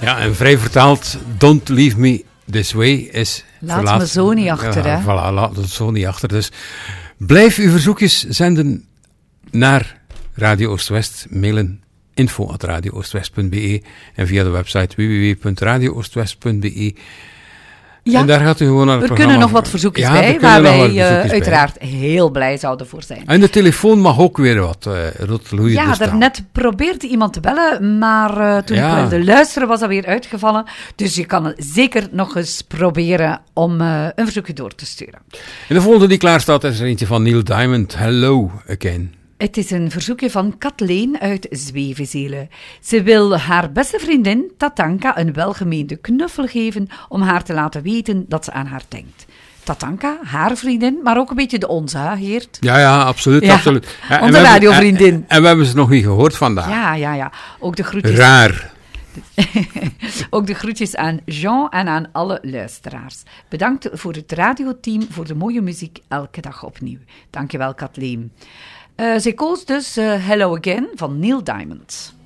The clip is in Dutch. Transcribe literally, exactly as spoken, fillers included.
Ja, en vrij vertaald, Don't Leave Me This Way is... Laat verlaat, me zo niet achter, ja, hè. Voilà, laat het zo niet achter. Dus blijf uw verzoekjes zenden naar Radio Oost-West, mailen info at radio oostwest punt b e en via de website w w w punt radio oostwest punt b e. Ja, en daar gaat u gewoon naar het er programma. kunnen nog wat verzoekjes Ja, bij, er waar kunnen nog wij wat uh, verzoekjes uiteraard bij. heel blij zouden voor zijn. En de telefoon mag ook weer wat, uh, Rotloeien. Ja, dus daarnet probeerde iemand te bellen, maar uh, toen Ja. ik wilde luisteren was dat weer uitgevallen. Dus je kan het zeker nog eens proberen om uh, een verzoekje door te sturen. En de volgende die klaar staat is er eentje van Neil Diamond. Hello again. Het is een verzoekje van Kathleen uit Zwevenzelen. Ze wil haar beste vriendin Tatanka een welgemeende knuffel geven om haar te laten weten dat ze aan haar denkt. Tatanka, haar vriendin, maar ook een beetje de onze, hè, Geert? Ja, ja, absoluut, Ja, absoluut. Ja, en onze we hebben- radiovriendin. En, en we hebben ze nog niet gehoord vandaag. Ja, ja, ja. Ook de groetjes. Raar. Ook de groetjes aan Jean en aan alle luisteraars. Bedankt voor het radioteam, voor de mooie muziek elke dag opnieuw. Dankjewel, Kathleen. Uh, zij koos dus uh, Hello Again van Neil Diamond.